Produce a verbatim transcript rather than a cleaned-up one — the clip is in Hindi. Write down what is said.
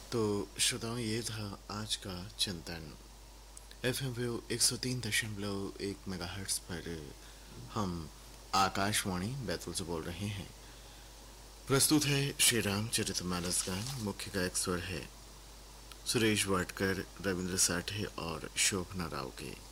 तो श्रोताओं, ये था आज का चिंतन। एफ एम व्यू एक सौ तीन दशमलव एक मेगाहर्ट्ज पर हम आकाशवाणी बैतूल से बोल रहे हैं। प्रस्तुत है श्री रामचरितमानस गान। मुख्य गायक स्वर है सुरेश वाडकर, रविंद्र साठे और शोभना राव के।